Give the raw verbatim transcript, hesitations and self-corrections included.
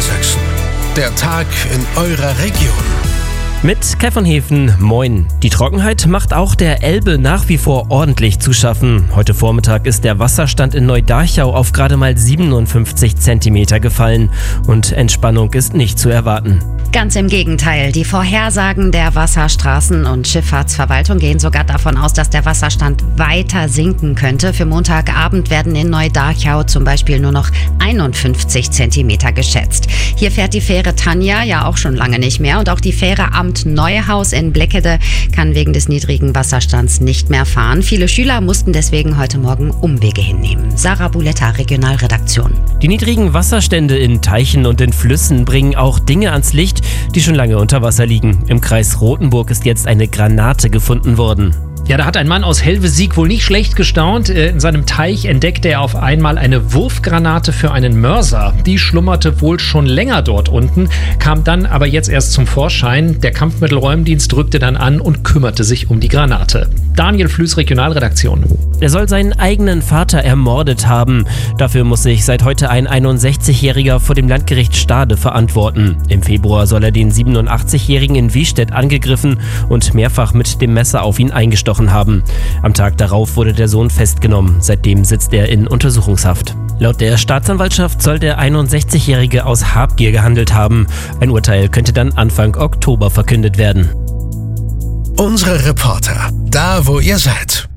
Niedersachsen. Der Tag in eurer Region. Mit Kai von Hefen, moin. Die Trockenheit macht auch der Elbe nach wie vor ordentlich zu schaffen. Heute Vormittag ist der Wasserstand in Neudarchau auf gerade mal siebenundfünfzig Zentimeter gefallen. Und Entspannung ist nicht zu erwarten. Ganz im Gegenteil. Die Vorhersagen der Wasserstraßen- und Schifffahrtsverwaltung gehen sogar davon aus, dass der Wasserstand weiter sinken könnte. Für Montagabend werden in Neudarchau zum Beispiel nur noch einundfünfzig Zentimeter geschätzt. Hier fährt die Fähre Tanja ja auch schon lange nicht mehr. Und auch die Fähre Amt Neuhaus in Bleckede kann wegen des niedrigen Wasserstands nicht mehr fahren. Viele Schüler mussten deswegen heute Morgen Umwege hinnehmen. Sarah Buletta, Regionalredaktion. Die niedrigen Wasserstände in Teichen und in Flüssen bringen auch Dinge ans Licht, die schon lange unter Wasser liegen. Im Kreis Rothenburg ist jetzt eine Granate gefunden worden. Ja, da hat ein Mann aus Helvesiek wohl nicht schlecht gestaunt. In seinem Teich entdeckte er auf einmal eine Wurfgranate für einen Mörser. Die schlummerte wohl schon länger dort unten, kam dann aber jetzt erst zum Vorschein. Der Kampfmittelräumdienst rückte dann an und kümmerte sich um die Granate. Daniel Flüß, Regionalredaktion. Er soll seinen eigenen Vater ermordet haben. Dafür muss sich seit heute ein einundsechzigjähriger vor dem Landgericht Stade verantworten. Im Februar soll er den siebenundachtzigjährigen in Wiestedt angegriffen und mehrfach mit dem Messer auf ihn eingestochen haben. Am Tag darauf wurde der Sohn festgenommen. Seitdem sitzt er in Untersuchungshaft. Laut der Staatsanwaltschaft soll der einundsechzigjährige aus Habgier gehandelt haben. Ein Urteil könnte dann Anfang Oktober verkündet werden. Unsere Reporter, da wo ihr seid.